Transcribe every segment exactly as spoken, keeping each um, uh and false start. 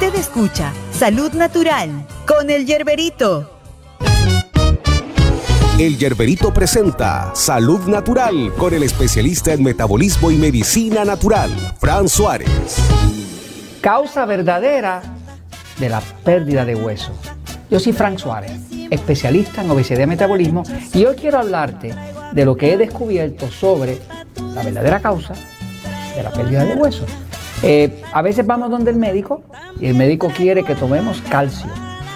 Usted escucha Salud Natural con el Yerberito. El Yerberito presenta Salud Natural con el especialista en metabolismo y medicina natural, Fran Suárez. Causa verdadera de la pérdida de hueso. Yo soy Fran Suárez, especialista en obesidad y metabolismo, y hoy quiero hablarte de lo que he descubierto sobre la verdadera causa de la pérdida de hueso. Eh, a veces vamos donde el médico y el médico quiere que tomemos calcio.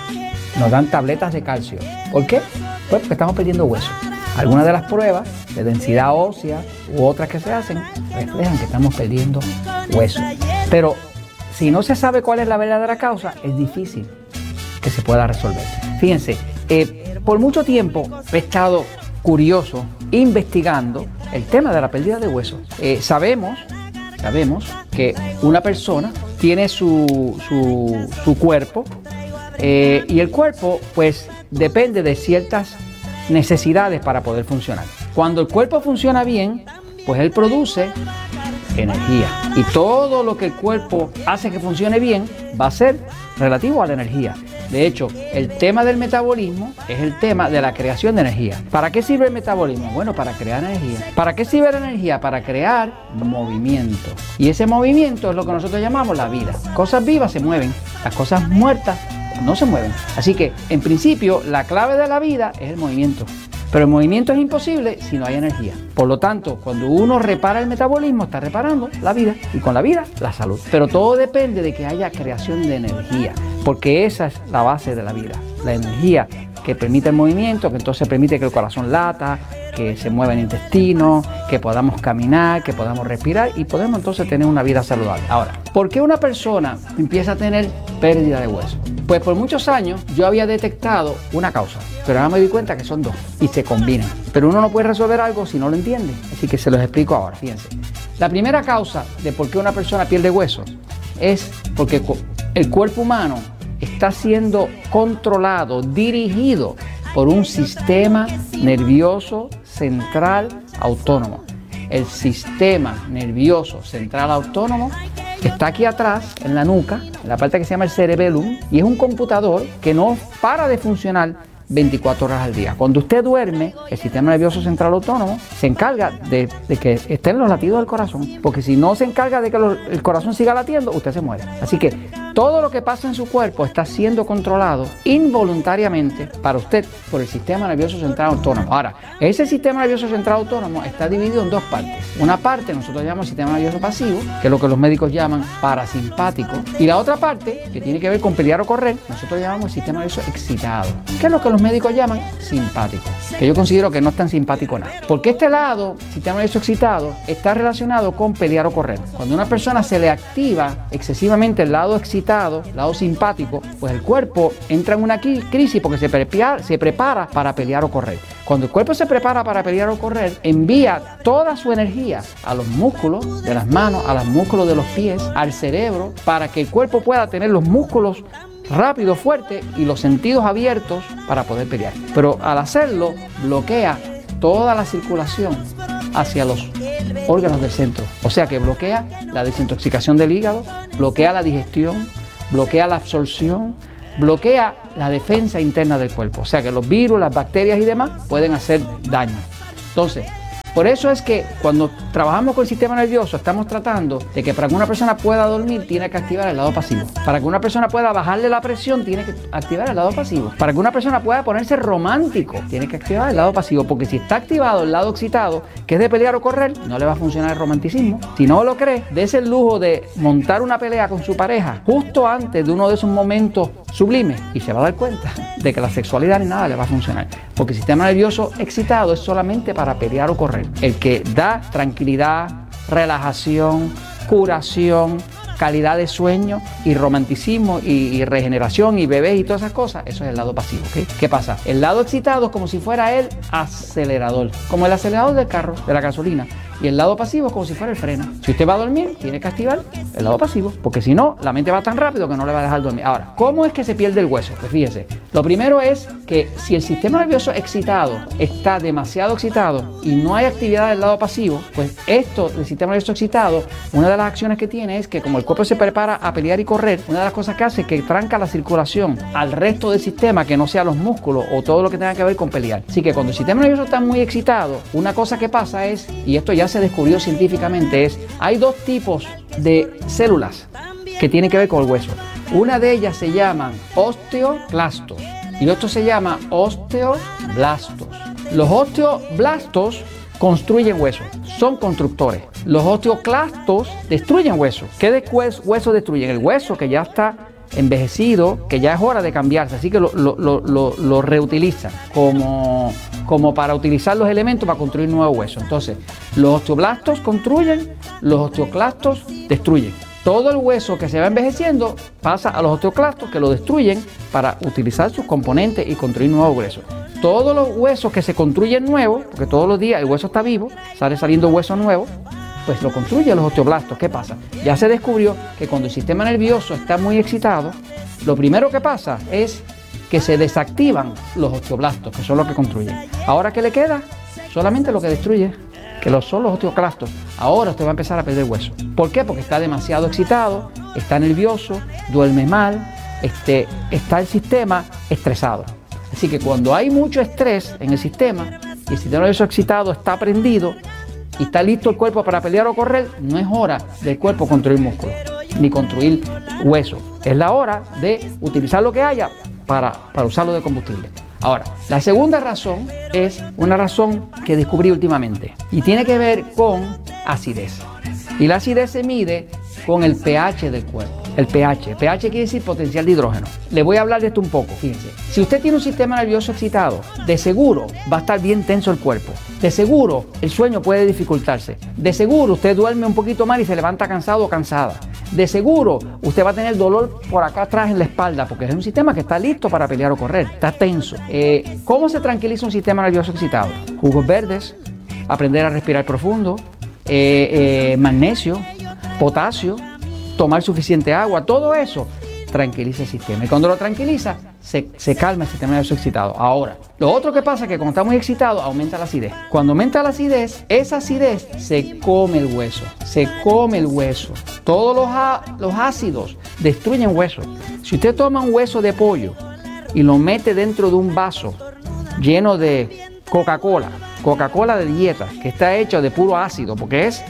Nos dan tabletas de calcio. ¿Por qué? Pues porque estamos perdiendo hueso. Algunas de las pruebas de densidad ósea u otras que se hacen reflejan que estamos perdiendo hueso. Pero si no se sabe cuál es la verdadera causa, es difícil que se pueda resolver. Fíjense, eh, por mucho tiempo he estado curioso, investigando el tema de la pérdida de hueso. Eh, sabemos, sabemos que una persona tiene su, su, su cuerpo eh, y el cuerpo pues depende de ciertas necesidades para poder funcionar. Cuando el cuerpo funciona bien, pues él produce energía. Y todo lo que el cuerpo hace que funcione bien va a ser relativo a la energía. De hecho, el tema del metabolismo es el tema de la creación de energía. ¿Para qué sirve el metabolismo? Bueno, para crear energía. ¿Para qué sirve la energía? Para crear movimiento. Y ese movimiento es lo que nosotros llamamos la vida. Cosas vivas se mueven, las cosas muertas no se mueven. Así que, en principio, la clave de la vida es el movimiento. Pero el movimiento es imposible si no hay energía. Por lo tanto, cuando uno repara el metabolismo, está reparando la vida. Y con la vida, la salud. Pero todo depende de que haya creación de energía. Porque esa es la base de la vida. La energía que permite el movimiento, que entonces permite que el corazón lata, que se mueva el intestino, que podamos caminar, que podamos respirar y podemos entonces tener una vida saludable. Ahora, ¿por qué una persona empieza a tener pérdida de hueso? Pues por muchos años yo había detectado una causa, pero ahora me di cuenta que son dos y se combinan. Pero uno no puede resolver algo si no lo entiende, así que se los explico ahora, fíjense. La primera causa de por qué una persona pierde huesos es porque el cuerpo humano está siendo controlado, dirigido por un sistema nervioso central autónomo. El sistema nervioso central autónomo está aquí atrás, en la nuca, en la parte que se llama el cerebellum, y es un computador que no para de funcionar veinticuatro horas al día. Cuando usted duerme, el sistema nervioso central autónomo se encarga de, de que estén los latidos del corazón, porque si no se encarga de que lo, el corazón siga latiendo, usted se muere. Así que todo lo que pasa en su cuerpo está siendo controlado involuntariamente para usted por el sistema nervioso central autónomo. Ahora, ese sistema nervioso central autónomo está dividido en dos partes. Una parte nosotros llamamos sistema nervioso pasivo, que es lo que los médicos llaman parasimpático, y la otra parte, que tiene que ver con pelear o correr, nosotros llamamos el sistema nervioso excitado, que es lo que los médicos llaman simpático, que yo considero que no es tan simpático nada. Porque este lado, sistema nervioso excitado, está relacionado con pelear o correr. Cuando a una persona se le activa excesivamente el lado excitado, lado simpático, pues el cuerpo entra en una crisis porque se prepara, se prepara para pelear o correr. Cuando el cuerpo se prepara para pelear o correr, envía toda su energía a los músculos de las manos, a los músculos de los pies, al cerebro, para que el cuerpo pueda tener los músculos rápido, fuerte y los sentidos abiertos para poder pelear. Pero al hacerlo, bloquea toda la circulación hacia los órganos del centro. O sea que bloquea la desintoxicación del hígado, bloquea la digestión, bloquea la absorción, bloquea la defensa interna del cuerpo. O sea que los virus, las bacterias y demás pueden hacer daño. Entonces, por eso es que cuando trabajamos con el sistema nervioso estamos tratando de que para que una persona pueda dormir tiene que activar el lado pasivo. Para que una persona pueda bajarle la presión tiene que activar el lado pasivo. Para que una persona pueda ponerse romántico tiene que activar el lado pasivo. Porque si está activado el lado excitado, que es de pelear o correr, no le va a funcionar el romanticismo. Si no lo cree, dése el lujo de montar una pelea con su pareja justo antes de uno de esos momentos sublimes y se va a dar cuenta de que la sexualidad ni nada le va a funcionar. Porque el sistema nervioso excitado es solamente para pelear o correr. El que da tranquilidad, relajación, curación, calidad de sueño y romanticismo y, y regeneración y bebés y todas esas cosas, eso es el lado pasivo, ¿ok? ¿Qué pasa? El lado excitado es como si fuera el acelerador, como el acelerador del carro, de la gasolina. y el lado pasivo es como si fuera el freno. Si usted va a dormir, tiene que activar el lado pasivo, porque si no, la mente va tan rápido que no le va a dejar dormir. Ahora, ¿cómo es que se pierde el hueso? Pues fíjese, lo primero es que si el sistema nervioso excitado está demasiado excitado y no hay actividad del lado pasivo, pues esto del sistema nervioso excitado, una de las acciones que tiene es que como el cuerpo se prepara a pelear y correr, una de las cosas que hace es que tranca la circulación al resto del sistema que no sea los músculos o todo lo que tenga que ver con pelear. Así que cuando el sistema nervioso está muy excitado, una cosa que pasa es, y esto ya se descubrió científicamente, es hay dos tipos de células que tienen que ver con el hueso. Una de ellas se llaman osteoclastos y otro se llama osteoblastos. Los osteoblastos construyen huesos, son constructores. Los osteoclastos destruyen huesos. ¿Qué de hueso destruyen? El hueso que ya está envejecido, que ya es hora de cambiarse, así que lo, lo, lo, lo, lo reutilizan como, como para utilizar los elementos para construir nuevos huesos. Entonces, los osteoblastos construyen, los osteoclastos destruyen. Todo el hueso que se va envejeciendo pasa a los osteoclastos que lo destruyen para utilizar sus componentes y construir nuevos huesos. Todos los huesos que se construyen nuevos, porque todos los días el hueso está vivo, sale saliendo hueso nuevo, pues lo construyen los osteoblastos. ¿Qué pasa? Ya se descubrió que cuando el sistema nervioso está muy excitado, lo primero que pasa es que se desactivan los osteoblastos, que son los que construyen. Ahora, ¿qué le queda? Solamente lo que destruye, que son los osteoclastos. Ahora usted va a empezar a perder hueso. ¿Por qué? Porque está demasiado excitado, está nervioso, duerme mal, este, está el sistema estresado. Así que cuando hay mucho estrés en el sistema y el sistema nervioso excitado está prendido y está listo el cuerpo para pelear o correr, no es hora del cuerpo construir músculo ni construir hueso. Es la hora de utilizar lo que haya para, para usarlo de combustible. Ahora, la segunda razón es una razón que descubrí últimamente y tiene que ver con acidez. Y la acidez se mide con el pH del cuerpo. El pH. pH quiere decir potencial de hidrógeno. Le voy a hablar de esto un poco, fíjense. Si usted tiene un sistema nervioso excitado, de seguro va a estar bien tenso el cuerpo. De seguro el sueño puede dificultarse. De seguro usted duerme un poquito mal y se levanta cansado o cansada. De seguro usted va a tener dolor por acá atrás en la espalda porque es un sistema que está listo para pelear o correr. Está tenso. Eh, ¿Cómo se tranquiliza un sistema nervioso excitado? Jugos verdes, aprender a respirar profundo, eh, eh, magnesio, potasio, tomar suficiente agua, todo eso tranquiliza el sistema. Y cuando lo tranquiliza, se, se calma el sistema nervioso excitado. Ahora, lo otro que pasa es que cuando está muy excitado, aumenta la acidez. Cuando aumenta la acidez, esa acidez se come el hueso. Se come el hueso. Todos los, los ácidos destruyen hueso. Si usted toma un hueso de pollo y lo mete dentro de un vaso lleno de Coca-Cola, Coca-Cola de dieta, que está hecho de puro ácido, porque es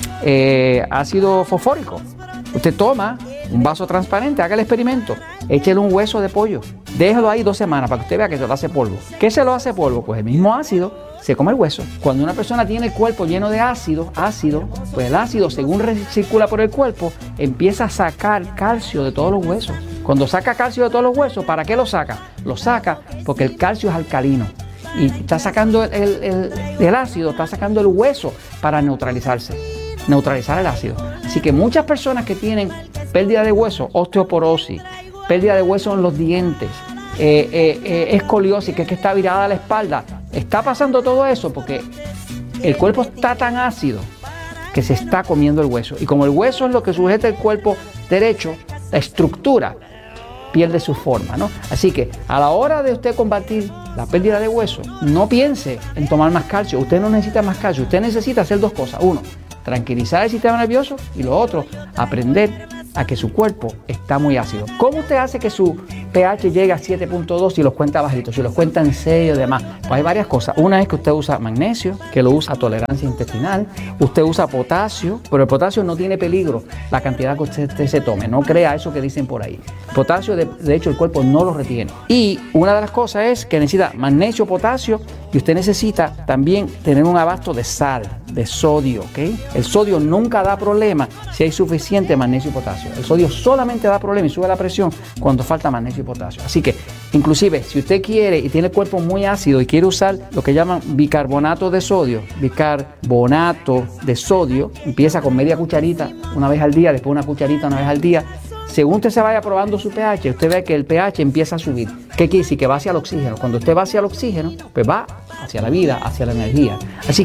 eh, ácido fosfórico. Usted toma un vaso transparente, haga el experimento, échele un hueso de pollo, déjalo ahí dos semanas para que usted vea que se lo hace polvo. ¿Qué se lo hace polvo? Pues el mismo ácido se come el hueso. Cuando una persona tiene el cuerpo lleno de ácido, ácido, pues el ácido, según circula por el cuerpo, empieza a sacar calcio de todos los huesos. Cuando saca calcio de todos los huesos, ¿para qué lo saca? Lo saca porque el calcio es alcalino. Y está sacando el, el, el, el ácido, está sacando el hueso para neutralizarse, neutralizar el ácido. Así que muchas personas que tienen pérdida de hueso, osteoporosis, pérdida de hueso en los dientes, eh, eh, eh, escoliosis, que es que está virada a la espalda, está pasando todo eso porque el cuerpo está tan ácido que se está comiendo el hueso. Y como el hueso es lo que sujeta el cuerpo derecho, la estructura pierde su forma, ¿no? Así que a la hora de usted combatir la pérdida de hueso, no piense en tomar más calcio. Usted no necesita más calcio, usted necesita hacer dos cosas. Uno, tranquilizar el sistema nervioso y lo otro, aprender a que su cuerpo está muy ácido. ¿Cómo usted hace que su pH llegue a siete punto dos si los cuenta bajitos, si los cuenta en seis o demás? Pues hay varias cosas. Una es que usted usa magnesio, que lo usa a tolerancia intestinal. Usted usa potasio, pero el potasio no tiene peligro la cantidad que usted, usted se tome. No crea eso que dicen por ahí. Potasio, de, de hecho, el cuerpo no lo retiene. Y una de las cosas es que necesita magnesio, potasio, y usted necesita también tener un abasto de sal, de sodio, ¿ok? El sodio nunca da problema si hay suficiente magnesio y potasio. El sodio solamente da problema y sube la presión cuando falta magnesio y potasio. Así que, inclusive, si usted quiere y tiene el cuerpo muy ácido y quiere usar lo que llaman bicarbonato de sodio, bicarbonato de sodio, empieza con media cucharita una vez al día, después una cucharita una vez al día. Según usted se vaya probando su pH, usted ve que el pH empieza a subir. ¿Qué quiere decir? Que va hacia el oxígeno. Cuando usted va hacia el oxígeno, pues va hacia la vida, hacia la energía. Así que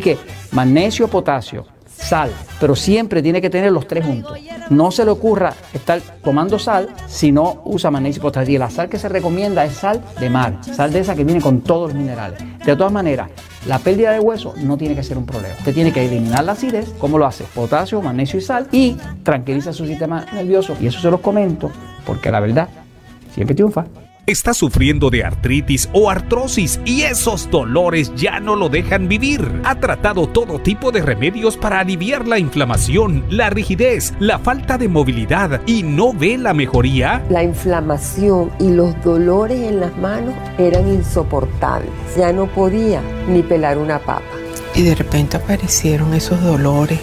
magnesio, potasio, sal, pero siempre tiene que tener los tres juntos. No se le ocurra estar tomando sal si no usa magnesio y potasio. Y la sal que se recomienda es sal de mar, sal de esa que viene con todos los minerales. De todas maneras, la pérdida de hueso no tiene que ser un problema. Usted tiene que eliminar la acidez. ¿Cómo lo hace? Potasio, magnesio y sal, y tranquiliza su sistema nervioso. Y eso se los comento porque la verdad siempre triunfa. Está sufriendo de artritis o artrosis y esos dolores ya no lo dejan vivir. Ha tratado todo tipo de remedios para aliviar la inflamación, la rigidez, la falta de movilidad y no ve la mejoría. La inflamación y los dolores en las manos eran insoportables. Ya no podía ni pelar una papa. Y de repente aparecieron esos dolores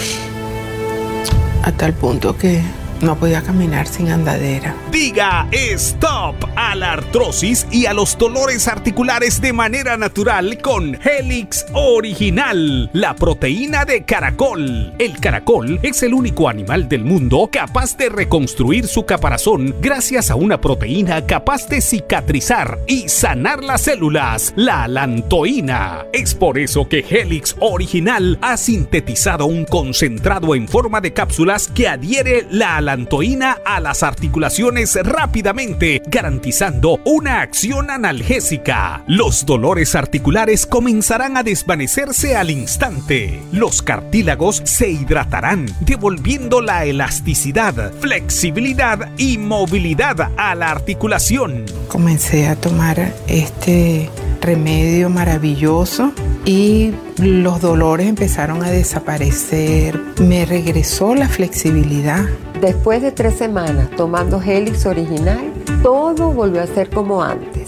a tal punto que no podía caminar sin andadera. Diga stop a la artrosis y a los dolores articulares de manera natural con Helix Original, la proteína de caracol. El caracol es el único animal del mundo capaz de reconstruir su caparazón gracias a una proteína capaz de cicatrizar y sanar las células, la alantoína. Es por eso que Helix Original ha sintetizado un concentrado en forma de cápsulas que adhiere la alantoína a las articulaciones rápidamente, garantizando una acción analgésica. Los dolores articulares comenzarán a desvanecerse al instante. Los cartílagos se hidratarán, devolviendo la elasticidad, flexibilidad y movilidad a la articulación. Comencé a tomar este remedio maravilloso y los dolores empezaron a desaparecer. Me regresó la flexibilidad. Después de tres semanas tomando Helix Original, todo volvió a ser como antes.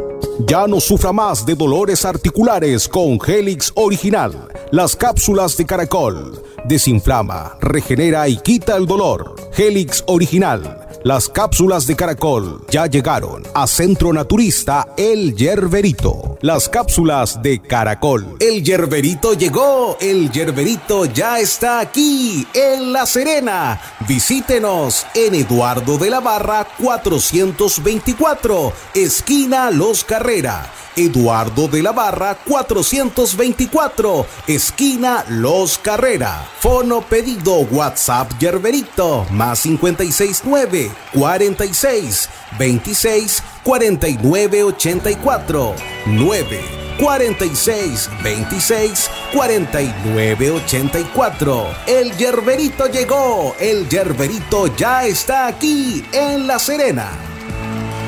Ya no sufra más de dolores articulares con Helix Original. Las cápsulas de caracol. Desinflama, regenera y quita el dolor. Helix Original. Las cápsulas de caracol ya llegaron a Centro Naturista El Yerberito. Las cápsulas de caracol. El Yerberito llegó. El Yerberito ya está aquí en La Serena. Visítenos en Eduardo de la Barra cuatrocientos veinticuatro, esquina Los Carrera. Eduardo de la Barra cuatrocientos veinticuatro, esquina Los Carrera. Fono pedido WhatsApp Yerberito más cincuenta y seis nueve, cuarenta y seis, veintiséis, cuarenta y nueve, ochenta y cuatro, nueve, cuarenta y seis, veintiséis, cuarenta y nueve, ochenta y cuatro. El Yerberito llegó. El Yerberito ya está aquí en La Serena.